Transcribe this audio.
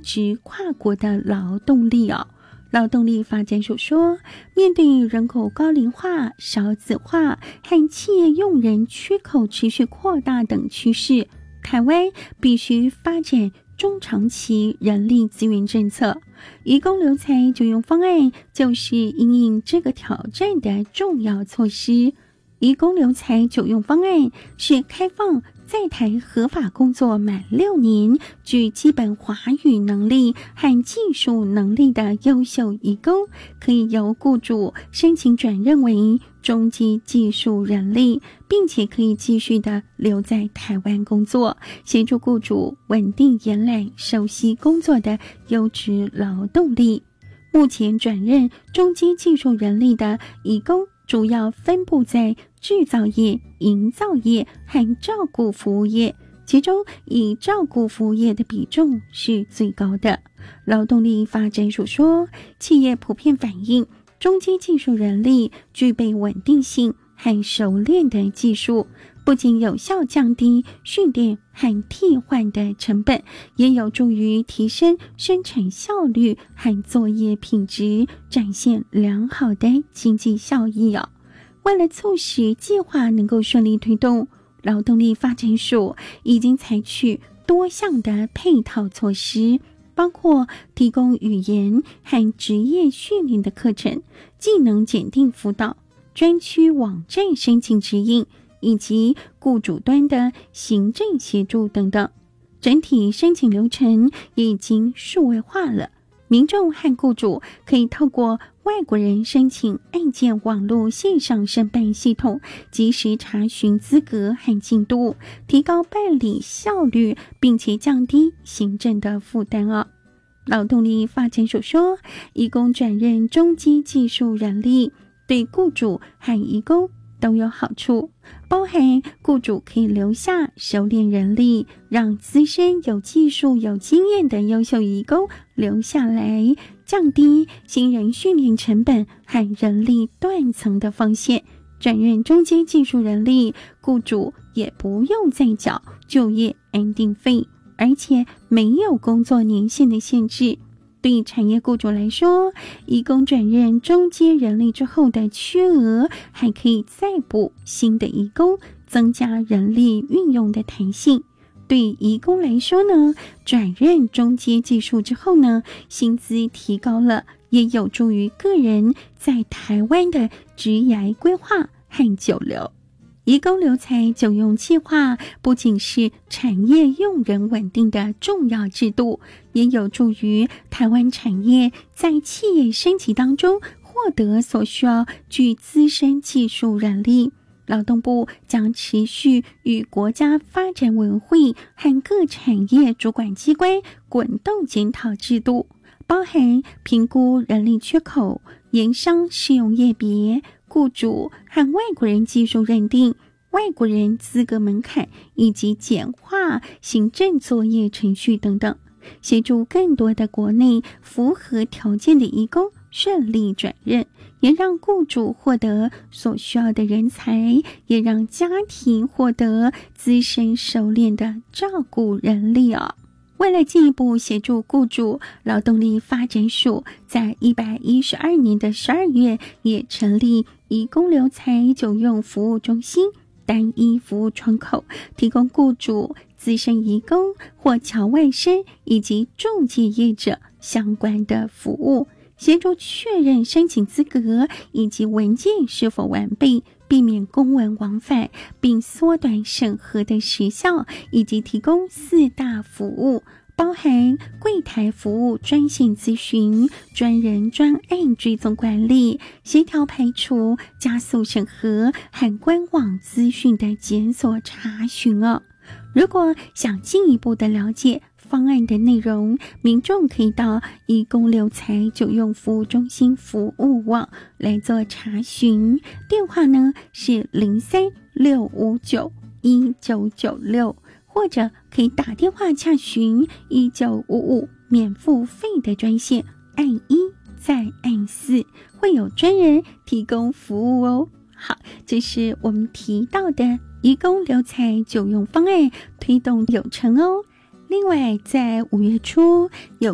质跨国的劳动力劳动力发展署说，面对人口高龄化、少子化和企业用人缺口持续扩大等趋势，台湾必须发展中长期人力资源政策。移工留才就用方案就是因应这个挑战的重要措施。移工留才就用方案是开放在台合法工作满6年，具基本华语能力和技术能力的优秀移工，可以由雇主申请转任为中阶技术人力，并且可以继续的留在台湾工作，协助雇主稳定延揽熟悉工作的优质劳动力。目前转任中阶技术人力的移工主要分布在制造业、营造业和照顾服务业，其中以照顾服务业的比重是最高的。劳动力发展署说，企业普遍反映中阶技术人力具备稳定性和熟练的技术，不仅有效降低训练和替换的成本，也有助于提升生产效率和作业品质，展现良好的经济效益为了促使计划能够顺利推动，劳动力发展署已经采取多项的配套措施，包括提供语言和职业训练的课程、技能检定辅导、专区网站申请指引，以及雇主端的行政协助等等。整体申请流程也已经数位化了，民众和雇主可以透过外国人申请案件网络线上申办系统，及时查询资格和进度，提高办理效率，并且降低行政的负担劳动力发展署说，移工转任中阶技术人力对雇主和移工都有好处，包含雇主可以留下熟练人力，让资深有技术有经验的优秀移工留下来，降低新人训练成本和人力断层的风险。转任中阶技术人力，雇主也不用再缴就业安定费，而且没有工作年限的限制。对产业雇主来说，移工转任中阶人力之后的缺额，还可以再补新的移工，增加人力运用的弹性。对移工来说呢，转任中阶技术之后呢，薪资提高了，也有助于个人在台湾的职涯规划和久留。移工留才久用计划不仅是产业用人稳定的重要制度，也有助于台湾产业在企业升级当中获得所需要具资深技术人力。劳动部将持续与国家发展委员会和各产业主管机关滚动检讨制度，包含评估人力缺口、研商适用业别、雇主和外国人技术认定、外国人资格门槛以及简化行政作业程序等等，协助更多的国内符合条件的移工顺利转任，也让雇主获得所需要的人才，也让家庭获得资深熟练的照顾人力为了进一步协助雇主，劳动力发展署在112年的12月也成立移工留才久用服务中心单一服务窗口，提供雇主、资深移工或侨外生以及仲介业者相关的服务，协助确认申请资格以及文件是否完备，避免公文往返，并缩短审核的时效，以及提供4大服务，包含柜台服务、专线咨询、专人专案追踪管理、协调排除、加速审核和官网资讯的检索查询如果想进一步的了解方案的内容，民众可以到移工留才久用服务中心服务网来做查询，电话呢是03-659-1996，或者可以打电话洽询1955免付费的专线，按1再按4，会有专人提供服务好，这是我们提到的移工留才久用方案推动有成另外在5月初有